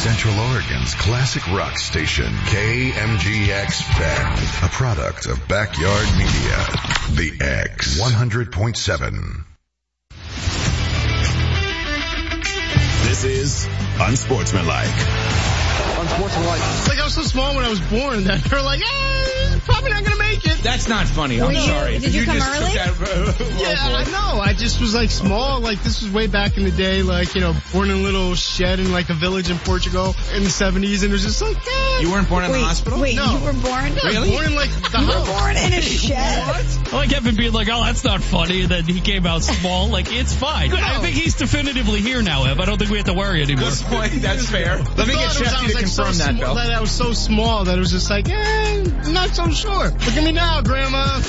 Central Oregon's classic rock station, KMGX Bend, a product of Backyard Media. The X 100.7. This is Unsportsmanlike. Unsportsmanlike. Like, I was so small when I was born that they were like, probably not gonna make it. That's not funny. I'm sorry. Did you come early? Yeah, I know. I just was like small. Like, this was way back in the day. Like, you know, born in a little shed in like a village in Portugal in the 70s, and it was just like, You weren't born in the hospital? Wait, No. you were born? Yeah, Really? born in like the You were house. born in a shed? What? I like Evan being like, oh, that's not funny, and then he came out small. Like, it's fine. No. I think he's definitively here now, Ev. I don't think we have to worry anymore. Good point. That's fair. Let me get Shefty to confirm that, Bill. That I was so small that it was just like, I'm not so sure. Look at me now, Grandma.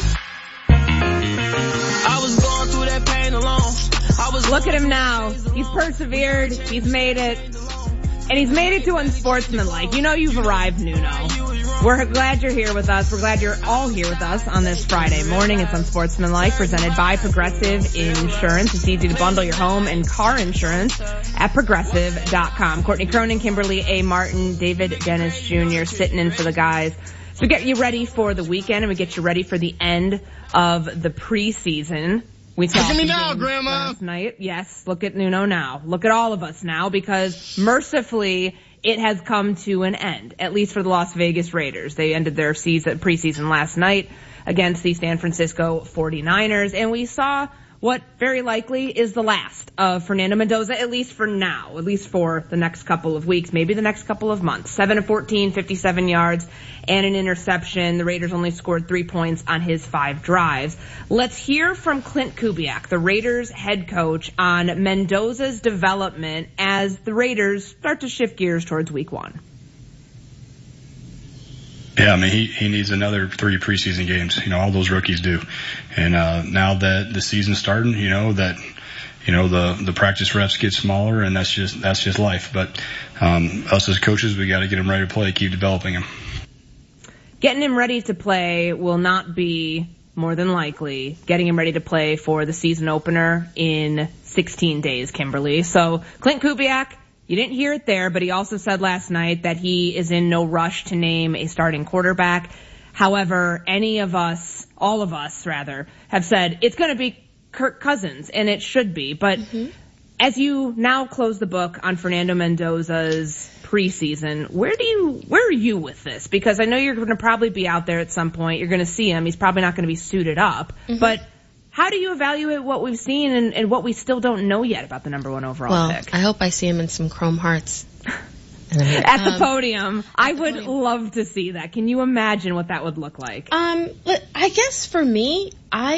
I was going through that pain alone. Look at him now. He's persevered. He's made it. And he's made it to Unsportsmanlike. You know you've arrived, Nuno. We're glad you're here with us. We're glad you're all here with us on this Friday morning. It's Unsportsmanlike, presented by Progressive Insurance. It's easy to bundle your home and car insurance at Progressive.com. Courtney Cronin, Kimberly A. Martin, David Dennis Jr. sitting in for the guys. So we get you ready for the weekend, and we get you ready for the end of the preseason. Look at me now, Grandma. Last night. Yes, look at Nuno now. Look at all of us now, because mercifully it has come to an end, at least for the Las Vegas Raiders. They ended their preseason last night against the San Francisco 49ers, and we saw what very likely is the last of Fernando Mendoza, at least for now, at least for the next couple of weeks, maybe the next couple of months. 7 of 14, 57 yards, and an interception. The Raiders only scored 3 points on his 5 drives. Let's hear from Clint Kubiak, the Raiders head coach, on Mendoza's development as the Raiders start to shift gears towards week 1. Yeah, I mean, he needs another 3 preseason games. You know, all those rookies do. And now that the season's starting, the practice reps get smaller, and that's just life. But us as coaches, we got to get him ready to play, keep developing him. Getting him ready to play will not be, more than likely, getting him ready to play for the season opener in 16 days, Kimberly. So Clint Kubiak, you didn't hear it there, but he also said last night that he is in no rush to name a starting quarterback. However, all of us, have said it's going to be Kirk Cousins, and it should be. But as you now close the book on Fernando Mendoza's preseason, where are you with this? Because I know you're going to probably be out there at some point. You're going to see him. He's probably not going to be suited up. But how do you evaluate what we've seen and what we still don't know yet about the number 1 overall pick? I hope I see him in some chrome hearts. At the podium. I would love to see that. Can you imagine what that would look like? I guess for me,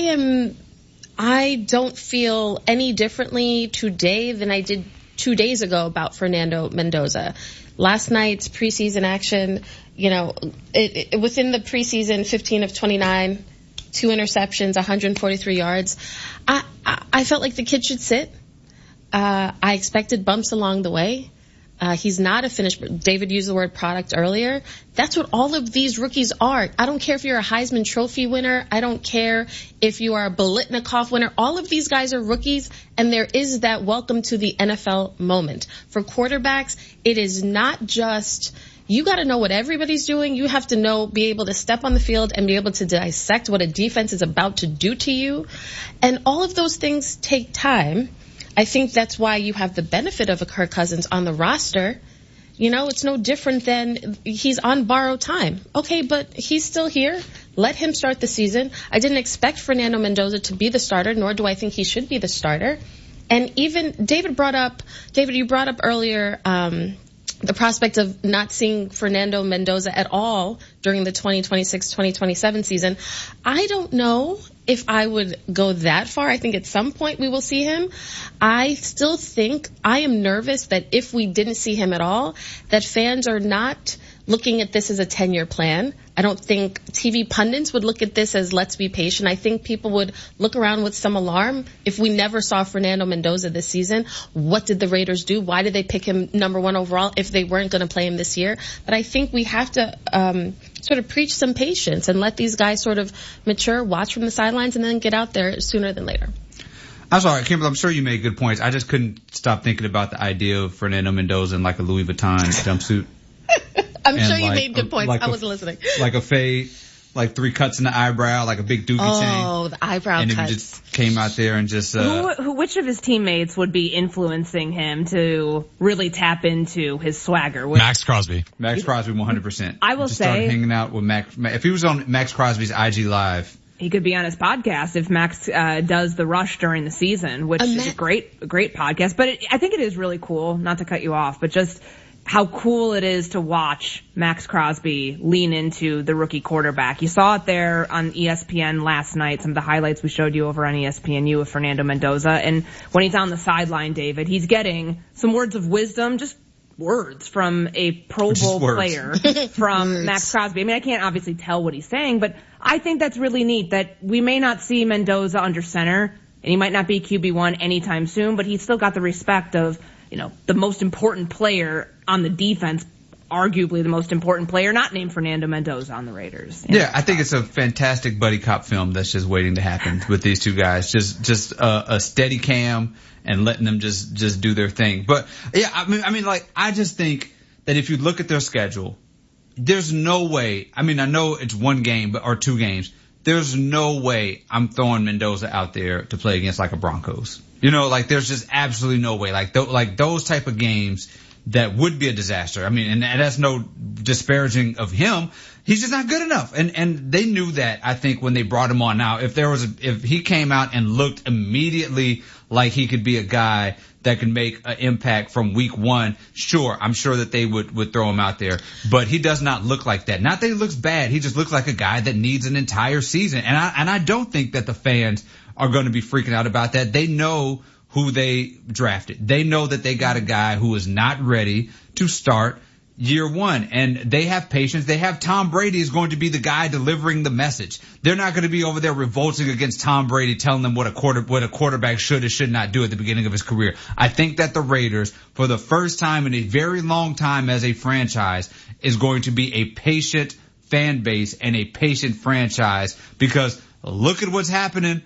I don't feel any differently today than I did 2 days ago about Fernando Mendoza. Last night's preseason action, within the preseason, 15 of 29, 2 interceptions, 143 yards. I felt like the kid should sit. I expected bumps along the way. He's not a finished. David used the word product earlier. That's what all of these rookies are. I don't care if you're a Heisman Trophy winner. I don't care if you are a Biletnikoff winner. All of these guys are rookies, and there is that welcome to the NFL moment. For quarterbacks, it is not just, you got to know what everybody's doing. You have to be able to step on the field and be able to dissect what a defense is about to do to you. And all of those things take time. I think that's why you have the benefit of a Kirk Cousins on the roster. It's no different than he's on borrowed time. Okay, but he's still here. Let him start the season. I didn't expect Fernando Mendoza to be the starter, nor do I think he should be the starter. And even David, you brought up earlier the prospect of not seeing Fernando Mendoza at all during the 2026-2027 season. I don't know if I would go that far. I think at some point we will see him. I still think I am nervous that if we didn't see him at all, that fans are not looking at this as a 10-year plan. I don't think TV pundits would look at this as let's be patient. I think people would look around with some alarm if we never saw Fernando Mendoza this season. What did the Raiders do? Why did they pick him number 1 overall if they weren't going to play him this year? But I think we have to sort of preach some patience and let these guys sort of mature, watch from the sidelines, and then get out there sooner than later. I'm sorry, Kimberly, I'm sure you made good points. I just couldn't stop thinking about the idea of Fernando Mendoza in like a Louis Vuitton jumpsuit. I'm sure you made good points. I wasn't listening. Like a fade, like 3 cuts in the eyebrow, like a big dookie chain. Oh, the eyebrow and cuts. And he just came out there and just... Which of his teammates would be influencing him to really tap into his swagger? Max Crosby. Max Crosby, 100%. I will just say... started hanging out with Max. If he was on Max Crosby's IG Live... He could be on his podcast if Max does the Rush during the season, which is a great podcast. But I think it is really cool, not to cut you off, but just how cool it is to watch Max Crosby lean into the rookie quarterback. You saw it there on ESPN last night, some of the highlights we showed you over on ESPNU of Fernando Mendoza. And when he's on the sideline, David, he's getting some words of wisdom, just words from a Pro Bowl player from Max Crosby. I mean, I can't obviously tell what he's saying, but I think that's really neat that we may not see Mendoza under center, and he might not be QB1 anytime soon, but he's still got the respect of, the most important player on the defense, arguably the most important player, not named Fernando Mendoza on the Raiders. Yeah, I think it's a fantastic buddy cop film that's just waiting to happen with these two guys. Just a steady cam and letting them just do their thing. But yeah, I mean, I just think that if you look at their schedule, there's no way. I mean, I know it's 1 game or 2 games. There's no way I'm throwing Mendoza out there to play against like a Broncos. There's just absolutely no way. Like those type of games that would be a disaster. I mean, and that's no disparaging of him. He's just not good enough. And they knew that, I think, when they brought him on. Now, if he came out and looked immediately like he could be a guy that can make an impact from week 1, sure, I'm sure that they would throw him out there. But he does not look like that. Not that he looks bad. He just looks like a guy that needs an entire season. And I don't think that the fans are going to be freaking out about that. They know who they drafted. They know that they got a guy who is not ready to start year 1, and they have patience. They have Tom Brady is going to be the guy delivering the message. They're not going to be over there revolting against Tom Brady, telling them what a quarterback should or should not do at the beginning of his career. I think that the Raiders, for the first time in a very long time as a franchise, is going to be a patient fan base and a patient franchise, because look at what's happening.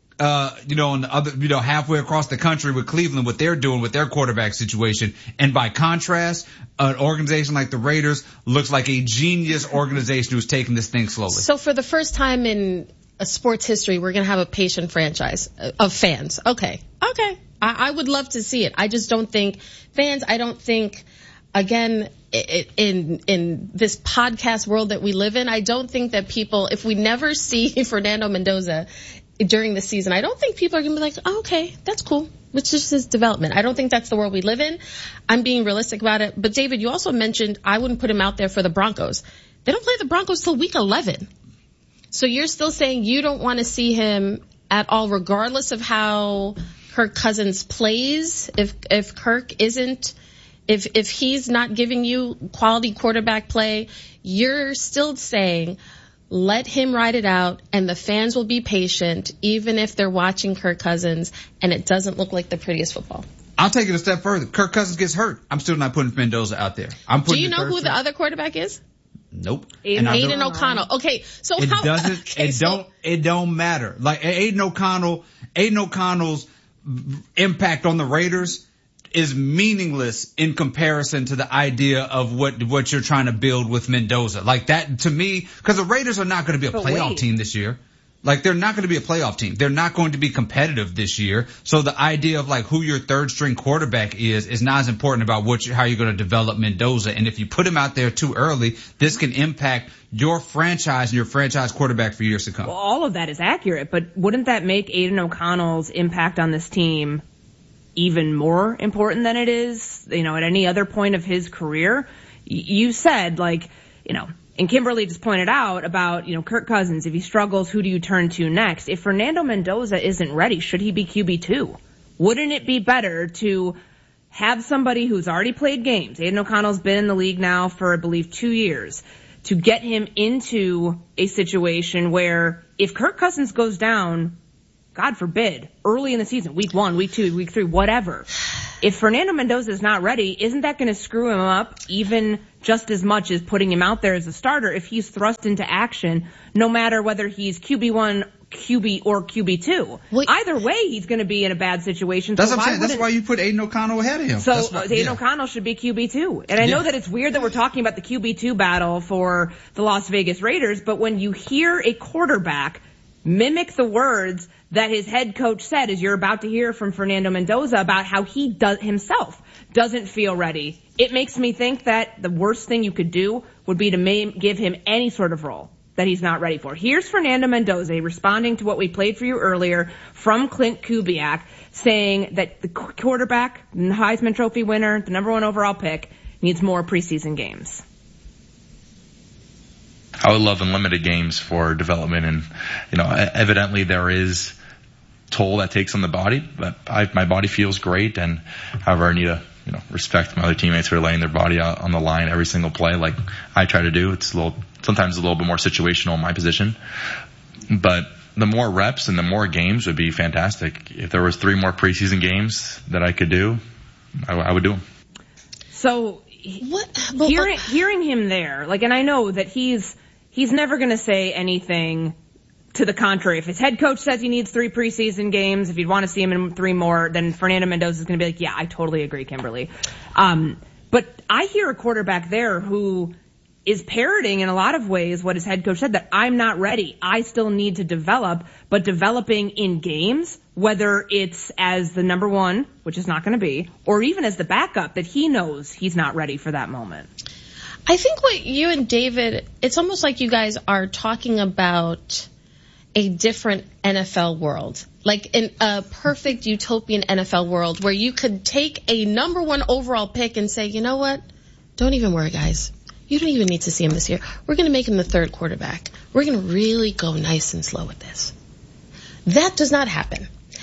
On the other, halfway across the country with Cleveland, what they're doing with their quarterback situation. And by contrast, an organization like the Raiders looks like a genius organization who's taking this thing slowly. So for the first time in a sports history, we're going to have a patient franchise of fans. Okay. I would love to see it. I just don't think again, in this podcast world that we live in, I don't think that people, if we never see Fernando Mendoza during the season, I don't think people are going to be like, oh, okay, that's cool. It's just his development. I don't think that's the world we live in. I'm being realistic about it. But David, you also mentioned I wouldn't put him out there for the Broncos. They don't play the Broncos till week 11. So you're still saying you don't want to see him at all, regardless of how Kirk Cousins plays. If Kirk isn't, if he's not giving you quality quarterback play, you're still saying let him ride it out, and the fans will be patient, even if they're watching Kirk Cousins and it doesn't look like the prettiest football. I'll take it a step further. Kirk Cousins gets hurt. I'm still not putting Mendoza out there. Do you know who the other quarterback is? Nope. Aiden O'Connell. Okay, so it don't matter. Like Aiden O'Connell's impact on the Raiders is meaningless in comparison to the idea of what you're trying to build with Mendoza. Like that, to me, because the Raiders are not going to be a playoff team this year. Like, they're not going to be a playoff team. They're not going to be competitive this year. So the idea of like who your third string quarterback is not as important about how you're going to develop Mendoza. And if you put him out there too early, this can impact your franchise and your franchise quarterback for years to come. Well, all of that is accurate, but wouldn't that make Aiden O'Connell's impact on this team even more important than it is, at any other point of his career? You said, and Kimberly just pointed out about, Kirk Cousins, if he struggles, who do you turn to next? If Fernando Mendoza isn't ready, should he be QB2? Wouldn't it be better to have somebody who's already played games? Aiden O'Connell's been in the league now for, I believe, 2 years. To get him into a situation where if Kirk Cousins goes down, God forbid, early in the season, week 1, week 2, week 3, whatever, if Fernando Mendoza is not ready, isn't that going to screw him up even just as much as putting him out there as a starter if he's thrust into action, no matter whether he's QB1, QB or QB2. Either way, he's going to be in a bad situation. That's what I'm saying. That's why you put Aiden O'Connell ahead of him. So Aiden O'Connell should be QB2. And I know that it's weird that we're talking about the QB2 battle for the Las Vegas Raiders, but when you hear a quarterback mimic the words that his head coach said, as you're about to hear from Fernando Mendoza, about how he himself doesn't feel ready, it makes me think that the worst thing you could do would be to give him any sort of role that he's not ready for. Here's Fernando Mendoza responding to what we played for you earlier from Clint Kubiak, saying that the quarterback, the Heisman Trophy winner, the number 1 overall pick, needs more preseason games. I would love unlimited games for development, and evidently there is toll that takes on the body, but my body feels great, and however I need to respect my other teammates who are laying their body out on the line every single play like I try to do. It's sometimes a little bit more situational in my position, but the more reps and the more games would be fantastic. If there was 3 more preseason games that I could do, I would do them. So hearing him there, and I know that he's never going to say anything to the contrary. If his head coach says he needs 3 preseason games, if you'd want to see him in 3 more, then Fernando Mendoza is going to be like, yeah, I totally agree, Kimberly. But I hear a quarterback there who is parroting in a lot of ways what his head coach said, that I'm not ready. I still need to develop, but developing in games, whether it's as the number 1, which is not going to be, or even as the backup, that he knows he's not ready for that moment. I think what you and David, it's almost like you guys are talking about a different NFL world, like in a perfect utopian NFL world where you could take a number 1 overall pick and say, you know what? Don't even worry, guys. You don't even need to see him this year. We're going to make him the 3rd quarterback. We're going to really go nice and slow with this. That does not happen.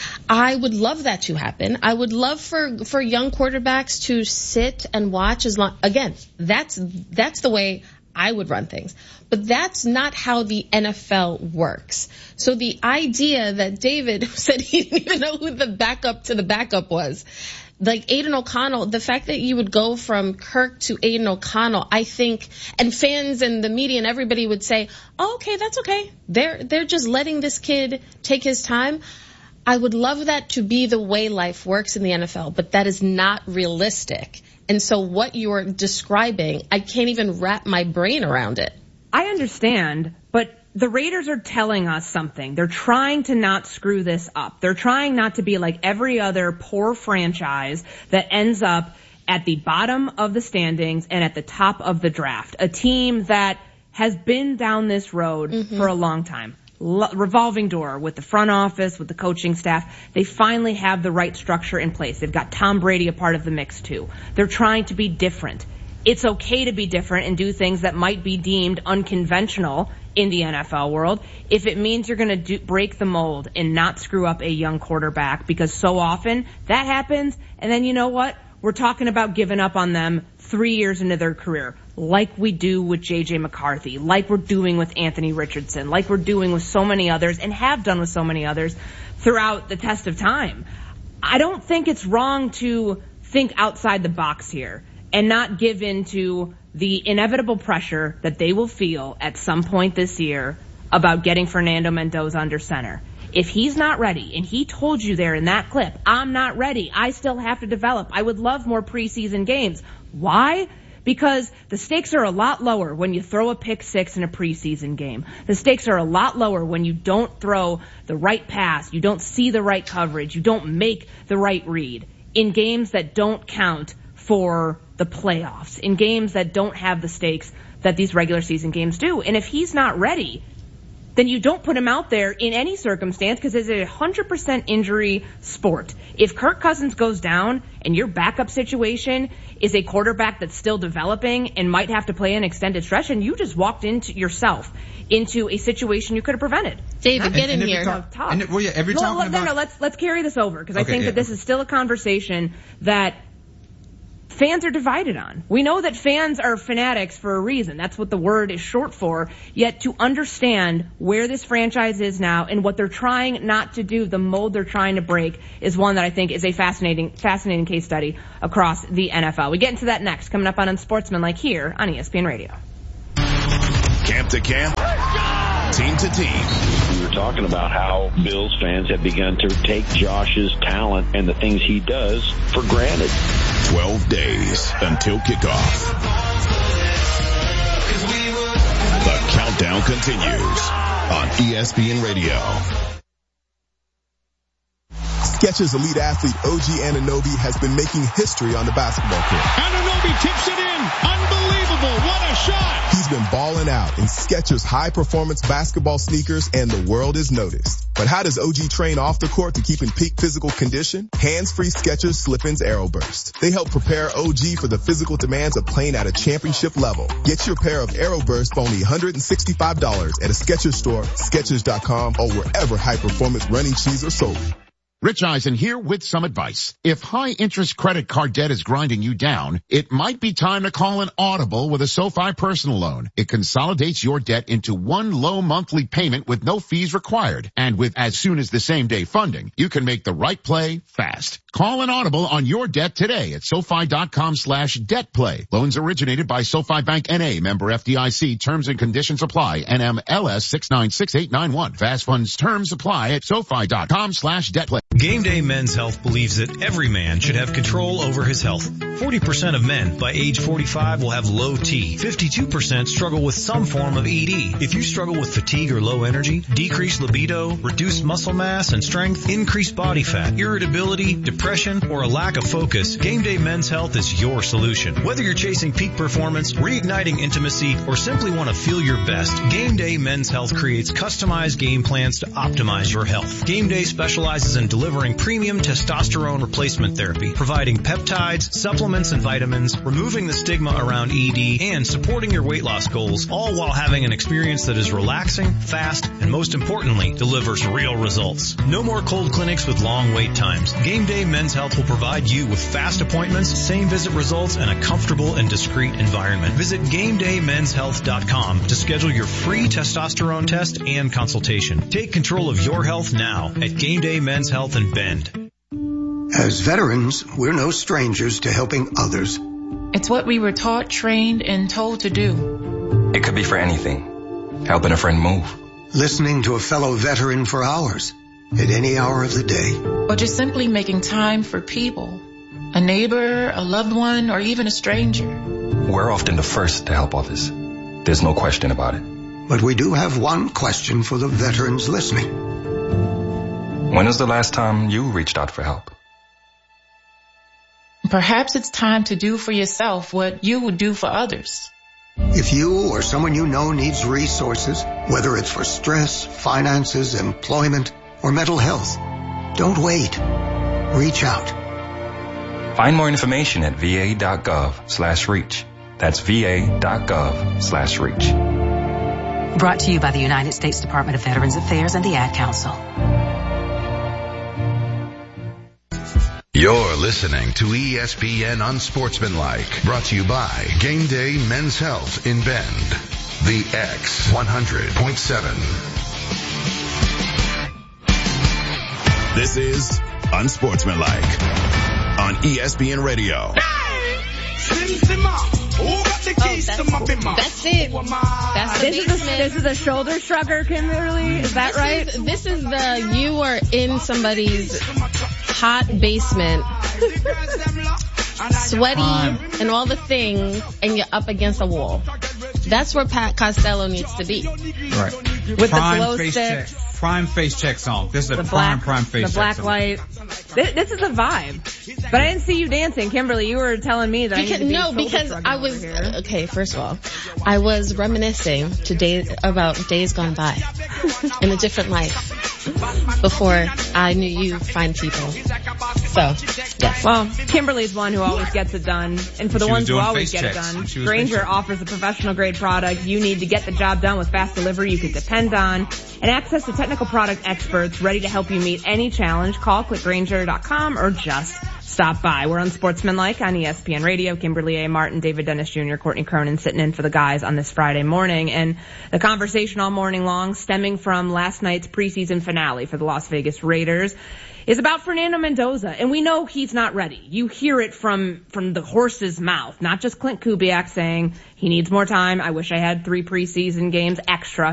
I would love that to happen. I would love for young quarterbacks to sit and watch as long. Again, that's the way I would run things. But that's not how the NFL works. So the idea that David said he didn't even know who the backup to the backup was, like Aiden O'Connell, the fact that you would go from Kirk to Aiden O'Connell, I think, and fans and the media and everybody would say, oh, okay, that's okay. They're just letting this kid take his time. I would love that to be the way life works in the NFL, but that is not realistic. And so what you're describing, I can't even wrap my brain around it. I understand, but the Raiders are telling us something. They're trying to not screw this up. They're trying not to be like every other poor franchise that ends up at the bottom of the standings and at the top of the draft. A team that has been down this road for a long time. Revolving door with the front office, with the coaching staff. They finally have the right structure in place. They've got Tom Brady a part of the mix too. They're trying to be different. It's okay to be different and do things that might be deemed unconventional in the NFL world if it means you're going to break the mold and not screw up a young quarterback, because so often that happens, and then you know what? We're talking about giving up on them 3 years into their career, like we do with J.J. McCarthy, like we're doing with Anthony Richardson, like we're doing with so many others and have done with so many others throughout the test of time. I don't think it's wrong to think outside the box here and not give in to the inevitable pressure that they will feel at some point this year about getting Fernando Mendoza under center. If he's not ready, and he told you there in that clip, I'm not ready, I still have to develop, I would love more preseason games. Why? Because the stakes are a lot lower when you throw a pick 6 in a preseason game. The stakes are a lot lower when you don't throw the right pass, you don't see the right coverage, you don't make the right read. In games that don't count for the playoffs, in games that don't have the stakes that these regular season games do. And if he's not ready, then you don't put him out there in any circumstance, because it's a 100% injury sport. If Kirk Cousins goes down and your backup situation is a quarterback that's still developing and might have to play an extended stretch, and you just walked into yourself into a situation you could have prevented. David, get in here. Let's carry this over, because I think that this is still a conversation that fans are divided on. We know that fans are fanatics for a reason. That's what the word is short for. Yet to understand where this franchise is now and what they're trying not to do, the mold they're trying to break, is one that I think is a fascinating case study across the NFL. We get into that next, coming up on Unsportsmanlike here on ESPN Radio. Camp to camp, team to team. We were talking about how Bills fans have begun to take Josh's talent and the things he does for granted. 12 days until kickoff. The countdown continues on ESPN Radio. Skechers elite athlete OG Anunoby has been making history on the basketball court. Anunoby tips it in. Unbelievable. What a shot. He's been balling out in Skechers high-performance basketball sneakers, and the world has noticed. But how does OG train off the court to keep in peak physical condition? Hands-free Skechers Slip-ins AeroBurst. They help prepare OG for the physical demands of playing at a championship level. Get your pair of AeroBurst for only $165 at a Skechers store, Skechers.com, or wherever high-performance running shoes are sold. Rich Eisen here with some advice. If high-interest credit card debt is grinding you down, it might be time to call an Audible with a SoFi personal loan. It consolidates your debt into one low monthly payment with no fees required. And with as soon as the same-day funding, you can make the right play fast. Call an Audible on your debt today at SoFi.com/debtplay. Loans originated by SoFi Bank N.A., member FDIC. Terms and conditions apply. NMLS 696891. Fast funds terms apply at SoFi.com/debtplay. Game Day Men's Health believes that every man should have control over his health. 40% of men by age 45 will have low T. 52% struggle with some form of ED. If you struggle with fatigue or low energy, decreased libido, reduced muscle mass and strength, increased body fat, irritability, depression, or a lack of focus, Game Day Men's Health is your solution. Whether you're chasing peak performance, reigniting intimacy, or simply want to feel your best, Game Day Men's Health creates customized game plans to optimize your health. Game Day specializes in delivering premium testosterone replacement therapy, providing peptides, supplements, and vitamins, removing the stigma around ED, and supporting your weight loss goals, all while having an experience that is relaxing, fast, and most importantly, delivers real results. No more cold clinics with long wait times. Game Day Men's Health will provide you with fast appointments, same visit results, and a comfortable and discreet environment. Visit GameDayMen'sHealth.com to schedule your free testosterone test and consultation. Take control of your health now at Game Day Men's Health in Bend. As veterans, we're no strangers to helping others. It's what we were taught, trained, and told to do. It could be for anything. Helping a friend move. Listening to a fellow veteran for hours, at any hour of the day. Or just simply making time for people. A neighbor, a loved one, or even a stranger. We're often the first to help others. There's no question about it. But we do have one question for the veterans listening. When was the last time you reached out for help? Perhaps it's time to do for yourself what you would do for others. If you or someone you know needs resources, whether it's for stress, finances, employment, or mental health, don't wait. Reach out. Find more information at va.gov/reach. That's va.gov/reach. Brought to you by the United States Department of Veterans Affairs and the Ad Council. You're listening to ESPN Unsportsmanlike, brought to you by Game Day Men's Health in Bend. The X 100.7. This is Unsportsmanlike on ESPN Radio. That's it. That's this is a shoulder shrugger, Kimberly. Is that right? This is the you are in somebody's hot basement, sweaty and all the things, and you're up against a wall. That's where Pat Costello needs to be. Right. With prime the glow sticks. Prime face check song. This is a prime face check song. The black light. This is a vibe. But I didn't see you dancing, Kimberly. You were telling me that because I was okay. First of all, I was reminiscing about days gone by in a different life before I knew you fine people. So, yes. Well, Kimberly's one who always gets it done, and for the ones who always get it done, Grainger offers a professional grade product you need to get the job done with fast delivery you can depend on, and access to technical product experts ready to help you meet any challenge. Call clickgrainger.com or just stop by. We're Unsportsmanlike on ESPN Radio. Kimberly A. Martin, David Dennis Jr., Courtney Cronin sitting in for the guys on this Friday morning. And the conversation all morning long, stemming from last night's preseason finale for the Las Vegas Raiders, is about Fernando Mendoza. And we know he's not ready. You hear it from the horse's mouth, not just Clint Kubiak saying he needs more time. I wish I had 3 preseason games extra.